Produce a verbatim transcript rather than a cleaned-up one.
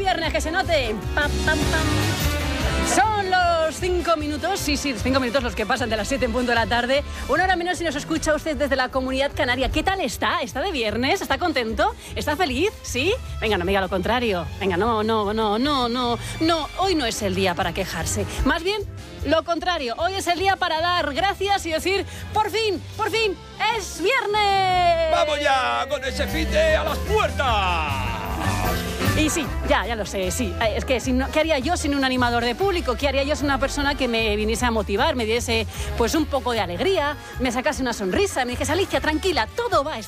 viernes, que se note. Pam, pam, pam. Son los cinco minutos, sí, sí, cinco minutos los que pasan de las siete en punto de la tarde. Una hora menos si nos escucha usted desde la Comunidad Canaria. ¿Qué tal está? ¿Está de viernes? ¿Está contento? ¿Está feliz? ¿Sí? Venga, no me diga lo contrario. Venga, no, no, no, no, no. No, hoy no es el día para quejarse. Más bien, lo contrario. Hoy es el día para dar gracias y decir, por fin, por fin, es viernes. ¡Vamos ya con ese fin de a las puertas! Y sí, ya, ya lo sé, sí. Es que, si no, ¿qué haría yo sin un animador de público? ¿Qué haría yo sin una persona que me viniese a motivar, me diese pues un poco de alegría, me sacase una sonrisa, me dijese, Alicia, tranquila, todo va a estar